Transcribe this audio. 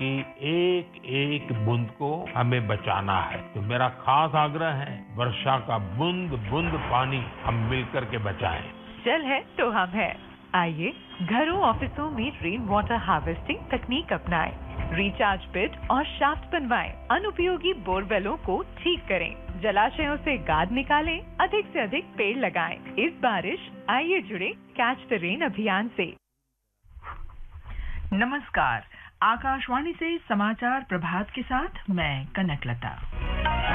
कि एक एक बूंद को हमें बचाना है। तो मेरा खास आग्रह है, वर्षा का बूंद बूंद पानी हम मिलकर के बचाएं। जल है तो हम है। आइए घरों ऑफिसों में रेन वाटर हार्वेस्टिंग तकनीक अपनाएं, रिचार्ज पिट और शाफ्ट बनवाएं, अनुपयोगी बोरवेलों को ठीक करें, जलाशयों से गाद निकालें, अधिक से अधिक पेड़ लगाएं। इस बारिश आइए जुड़े कैच द रेन अभियान से। नमस्कार, आकाशवाणी से समाचार प्रभात के साथ मैं कनकलता।